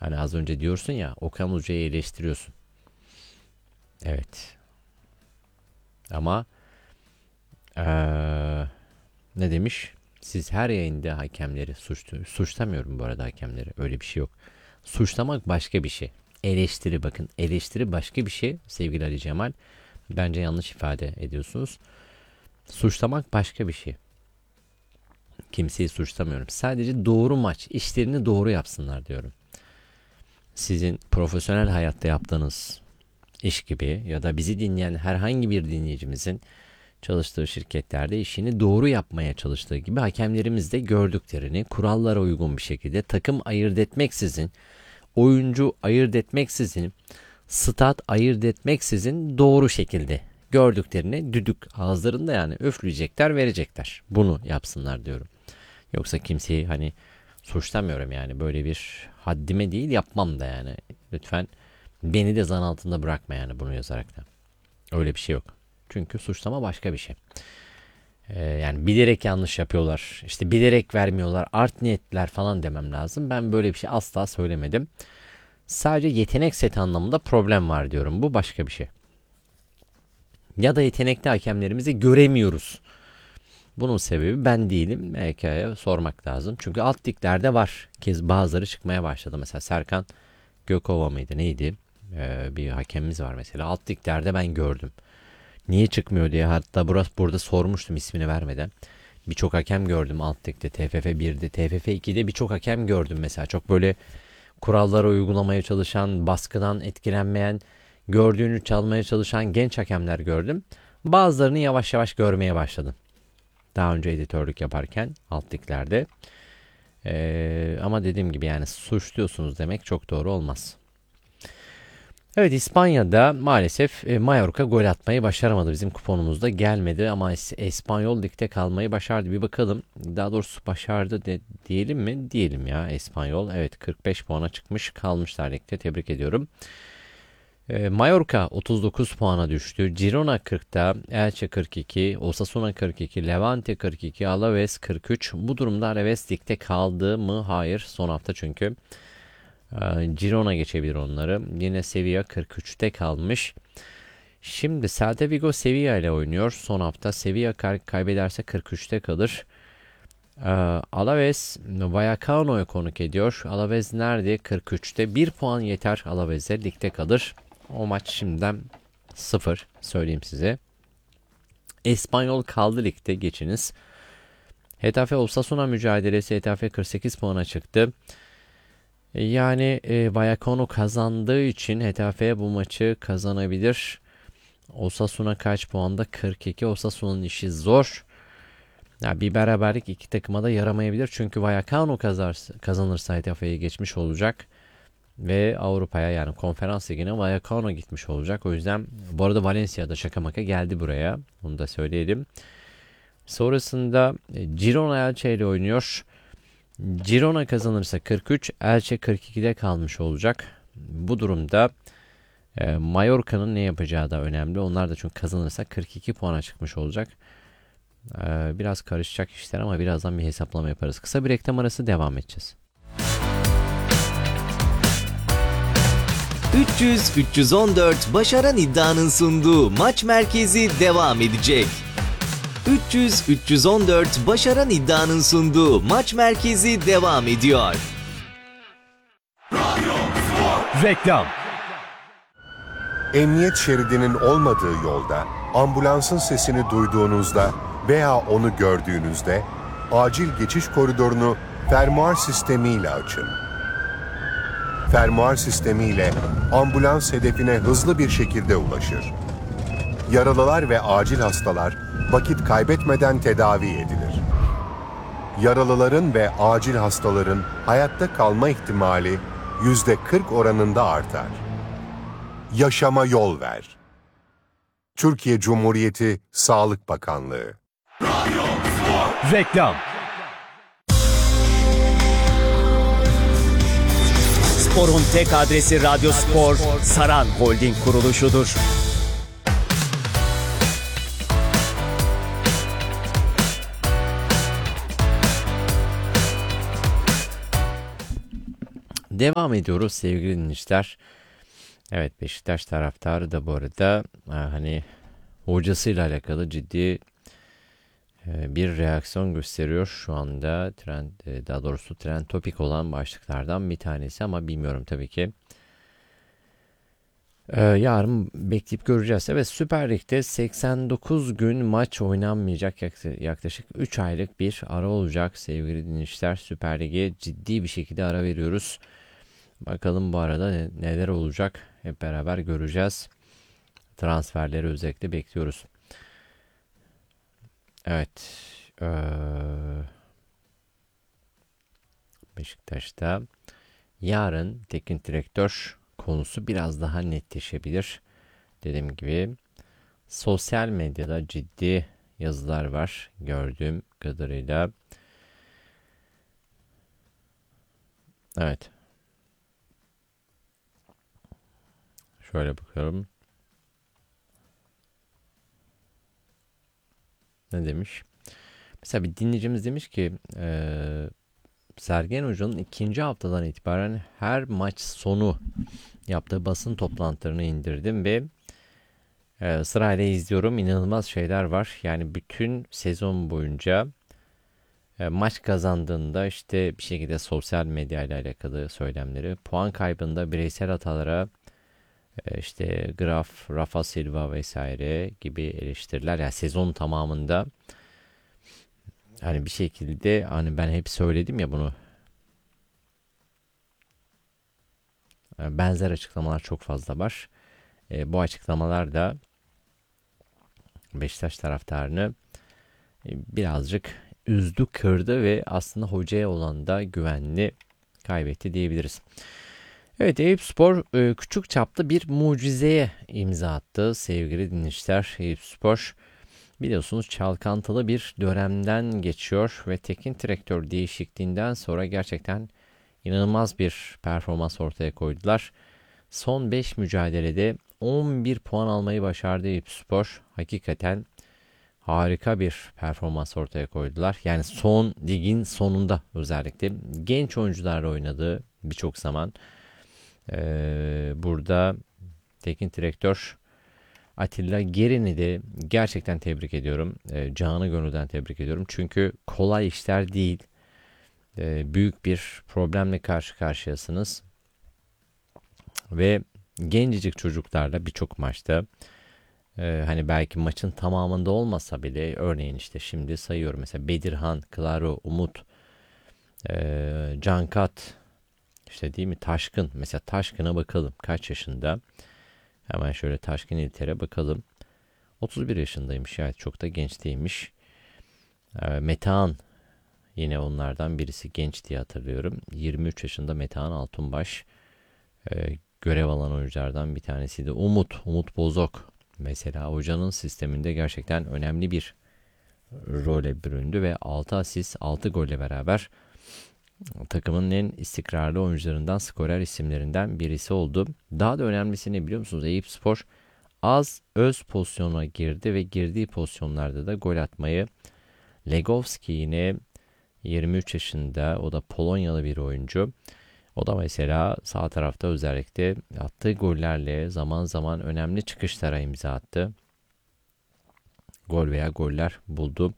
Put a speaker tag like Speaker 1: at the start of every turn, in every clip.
Speaker 1: Hani az önce diyorsun ya, Okan Hoca'yı eleştiriyorsun. Evet. Ama ne demiş? Siz her yayında hakemleri suçlamıyorum bu arada hakemleri. Öyle bir şey yok. Suçlamak başka bir şey. Eleştiri, bakın. Eleştiri başka bir şey sevgili Ali Cemal. Bence yanlış ifade ediyorsunuz. Suçlamak başka bir şey. Kimseyi suçlamıyorum. Sadece doğru maç, işlerini doğru yapsınlar diyorum. Sizin profesyonel hayatta yaptığınız iş gibi ya da bizi dinleyen herhangi bir dinleyicimizin çalıştığı şirketlerde işini doğru yapmaya çalıştığı gibi hakemlerimiz de gördüklerini kurallara uygun bir şekilde takım ayırt etmeksizin, oyuncu ayırt etmeksizin, stat ayırt etmeksizin doğru şekilde gördüklerini düdük ağızlarında yani üfleyecekler, verecekler. Bunu yapsınlar diyorum. Yoksa kimseyi hani suçlamıyorum yani, böyle bir haddime değil, yapmam da yani. Lütfen beni de zan altında bırakma yani bunu yazarak da. Öyle bir şey yok. Çünkü suçlama başka bir şey. Yani bilerek yanlış yapıyorlar, İşte bilerek vermiyorlar, art niyetler falan demem lazım. Ben böyle bir şey asla söylemedim. Sadece yetenek seti anlamında problem var diyorum. Bu başka bir şey. Ya da yetenekli hakemlerimizi göremiyoruz. Bunun sebebi ben değilim. MK'ya sormak lazım. Çünkü alt liglerde var. Bazıları çıkmaya başladı. Mesela Serkan Gökova mıydı neydi? Bir hakemimiz var mesela. Alt liglerde ben gördüm. Niye çıkmıyor diye, hatta burada sormuştum ismini vermeden. Birçok hakem gördüm alt ligde. TFF 1'de, TFF 2'de birçok hakem gördüm mesela. Çok böyle kurallara uygulamaya çalışan, baskıdan etkilenmeyen, gördüğünü çalmaya çalışan genç hakemler gördüm. Bazılarını yavaş yavaş görmeye başladım. Daha önce editörlük yaparken alt liglerde. Ama dediğim gibi yani suçluyorsunuz demek çok doğru olmaz. Evet, İspanya'da maalesef Mallorca gol atmayı başaramadı. Bizim kuponumuzda gelmedi ama Espanyol ligde kalmayı başardı. Bir bakalım. Daha doğrusu başardı diyelim mi? Diyelim ya Espanyol. Evet, 45 puana çıkmış, kalmışlar ligde. Tebrik ediyorum. Mallorca 39 puana düştü. Girona 40'ta, Elche 42, Osasuna 42, Levante 42, Alaves 43. Bu durumda Alaves ligde kaldı mı? Hayır. Son hafta çünkü. Girona geçebilir onları. Yine Sevilla 43'te kalmış. Şimdi Celta Vigo Sevilla ile oynuyor. Son hafta Sevilla kaybederse 43'te kalır. Alaves Vallecano'yu konuk ediyor. Alaves nerede? 43'te. 1 puan yeter Alaves'e, ligde kalır. O maç şimdiden 0 söyleyeyim size. Espanyol kaldı ligde, geçiniz. Getafe Osasuna mücadelesi, Getafe 48 puana çıktı. Yani Vallecano kazandığı için Getafe'ye bu maçı kazanabilir. Osasuna kaç puanda? 42. Osasuna'nın işi zor. Ya bir beraberlik iki takıma da yaramayabilir. Çünkü Vallecano kazanırsa Getafe'yi geçmiş olacak. Ve Avrupa'ya, yani Konferans Ligi'ne Vallecano gitmiş olacak. O yüzden bu arada Valencia'da şaka maka geldi buraya. Bunu da söyleyelim. Sonrasında Girona Elche ile oynuyor. Girona kazanırsa 43, Elche 42'de kalmış olacak. Bu durumda Mallorca'nın ne yapacağı da önemli. Onlar da çünkü kazanırsa 42 puana çıkmış olacak. Biraz karışacak işler ama birazdan bir hesaplama yaparız. Kısa bir reklam arası, devam edeceğiz.
Speaker 2: 300-314 Başaran İddia'nın sunduğu Maç Merkezi devam edecek. 300-314 Başaran İddia'nın sunduğu Maç Merkezi devam ediyor.
Speaker 3: Reklam.
Speaker 4: Emniyet şeridinin olmadığı yolda, ambulansın sesini duyduğunuzda veya onu gördüğünüzde acil geçiş koridorunu fermuar sistemiyle açın. Fermuar sistemiyle ambulans hedefine hızlı bir şekilde ulaşır. Yaralılar ve acil hastalar vakit kaybetmeden tedavi edilir. Yaralıların ve acil hastaların hayatta kalma ihtimali %40 oranında artar. Yaşama yol ver. Türkiye Cumhuriyeti Sağlık Bakanlığı.
Speaker 3: Reklam.
Speaker 5: Spor'un tek adresi Radyo Spor, Saran Holding kuruluşudur.
Speaker 1: Devam ediyoruz sevgili dinleyiciler. Evet, Beşiktaş taraftarı da bu arada hani hocasıyla alakalı ciddi bir reaksiyon gösteriyor şu anda. Daha doğrusu trend topik olan başlıklardan bir tanesi ama bilmiyorum tabii ki. Yarın bekleyip göreceğiz. Evet, Süper Lig'de 89 gün maç oynanmayacak, yaklaşık 3 aylık bir ara olacak sevgili dinleyiciler. Süper Lig'e ciddi bir şekilde ara veriyoruz. Bakalım bu arada neler olacak, hep beraber göreceğiz. Transferleri özellikle bekliyoruz. Evet. Beşiktaş'ta yarın teknik direktör konusu biraz daha netleşebilir. Dediğim gibi sosyal medyada ciddi yazılar var gördüğüm kadarıyla. Evet. Şöyle bakıyorum. Ne demiş? Mesela bir dinleyicimiz demiş ki Sergen Hoca'nın ikinci haftadan itibaren her maç sonu yaptığı basın toplantılarını indirdim ve sırayla izliyorum. İnanılmaz şeyler var. Yani bütün sezon boyunca maç kazandığında işte bir şekilde sosyal medya ile alakalı söylemleri, puan kaybında bireysel hatalara işte Graf, Rafa Silva vesaire gibi eleştiriler. Yani sezon tamamında hani bir şekilde, hani ben hep söyledim ya bunu, benzer açıklamalar çok fazla var. Bu açıklamalar da Beşiktaş taraftarını birazcık üzdü, kırdı ve aslında hocaya olan da güvenini kaybetti diyebiliriz. Evet, Eyüpspor küçük çaplı bir mucizeye imza attı sevgili dinleyiciler. Eyüpspor biliyorsunuz çalkantılı bir dönemden geçiyor ve teknik direktör değişikliğinden sonra gerçekten inanılmaz bir performans ortaya koydular. Son 5 mücadelede 11 puan almayı başardı Eyüpspor. Hakikaten harika bir performans ortaya koydular. Yani son ligin sonunda özellikle genç oyuncularla oynadı birçok zaman. Burada teknik direktör Atilla Gerin'i de gerçekten tebrik ediyorum. Canı gönülden tebrik ediyorum. Çünkü kolay işler değil. Büyük bir problemle karşı karşıyasınız. Ve gencecik çocuklarla birçok maçta hani belki maçın tamamında olmasa bile, örneğin işte şimdi sayıyorum mesela Bedirhan, Claro, Umut, Cankat, işte değil mi, Taşkın. Mesela Taşkın'a bakalım kaç yaşında. Hemen şöyle Taşkın İlter'e bakalım. 31 yaşındaymış, yani çok da genç değilmiş. Metehan yine onlardan birisi, genç diye hatırlıyorum. 23 yaşında Metehan Altunbaş. Görev alan oyunculardan bir tanesiydi. Umut Bozok. Mesela hocanın sisteminde gerçekten önemli bir role büründü ve 6 asist 6 golle beraber takımın en istikrarlı oyuncularından, skorer isimlerinden birisi oldu. Daha da önemlisi ne biliyor musunuz? Eyüpspor az öz pozisyona girdi ve girdiği pozisyonlarda da gol atmayı, Legowski yine 23 yaşında, o da Polonyalı bir oyuncu. O da mesela sağ tarafta özellikle attığı gollerle zaman zaman önemli çıkışlara imza attı. Gol veya goller buldu.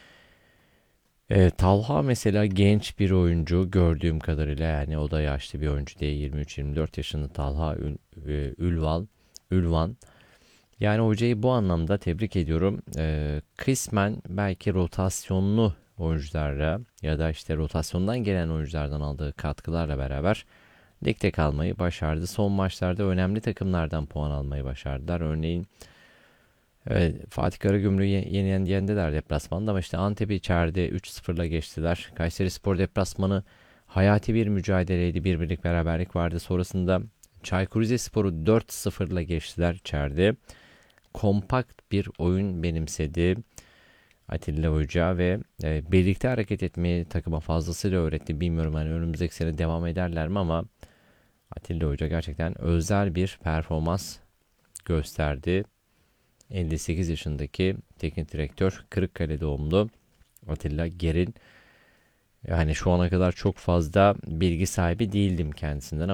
Speaker 1: Talha mesela genç bir oyuncu gördüğüm kadarıyla, yani o da yaşlı bir oyuncu değil, 23-24 yaşında Talha Ülvan. Yani hocayı bu anlamda tebrik ediyorum. Kısmen belki rotasyonlu oyuncularla ya da işte rotasyondan gelen oyunculardan aldığı katkılarla beraber ligde kalmayı başardı. Son maçlarda önemli takımlardan puan almayı başardılar. Örneğin Fatih Karagümrük'ü yendiler deplasmanda, ama işte Antep'i içeride 3-0'la geçtiler. Kayserispor deplasmanı hayati bir mücadeleydi. Bir birlik beraberlik vardı. Sonrasında Çaykur Rizespor'u 4-0'la geçtiler içeride. Kompakt bir oyun benimsedi Atilla Hoca ve birlikte hareket etmeyi takıma fazlasıyla öğretti. Bilmiyorum hani önümüzdeki sene devam ederler mi, ama Atilla Hoca gerçekten özel bir performans gösterdi. 58 yaşındaki teknik direktör, Kırıkkale doğumlu Atilla Gerin Yani şu ana kadar çok fazla bilgi sahibi değildim kendisinden